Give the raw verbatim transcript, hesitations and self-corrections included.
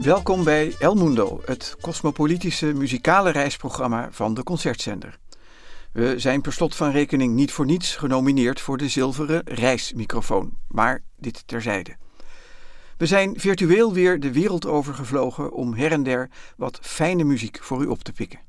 Welkom bij El Mundo, het cosmopolitische muzikale reisprogramma van de Concertzender. We zijn per slot van rekening niet voor niets genomineerd voor de zilveren reismicrofoon, maar dit terzijde. We zijn virtueel weer de wereld over gevlogen om her en der wat fijne muziek voor u op te pikken.